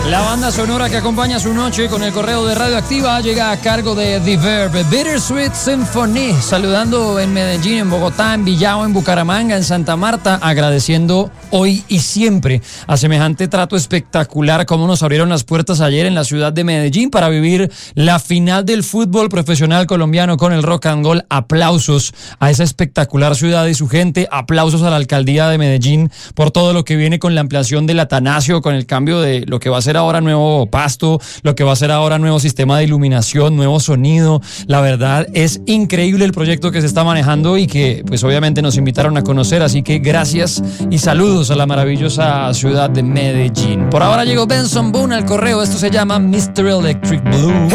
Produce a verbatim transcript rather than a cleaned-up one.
La banda sonora que acompaña su noche con el correo de Radioactiva llega a cargo de The Verb, Bittersweet Symphony, saludando en Medellín, en Bogotá, en Villao, en Bucaramanga, en Santa Marta, agradeciendo hoy y siempre a semejante trato espectacular como nos abrieron las puertas ayer en la ciudad de Medellín para vivir la final del fútbol profesional colombiano con el Rock and Roll. Aplausos a esa espectacular ciudad y su gente, aplausos a la alcaldía de Medellín por todo lo que viene con la ampliación del Atanasio, con el cambio de lo que va a ser ahora nuevo pasto, lo que va a ser ahora nuevo sistema de iluminación, nuevo sonido. La verdad es increíble el proyecto que se está manejando y que pues obviamente nos invitaron a conocer, así que gracias y saludos a la maravillosa ciudad de Medellín. Por ahora llegó Benson Boone al correo, esto se llama mister Electric Blue.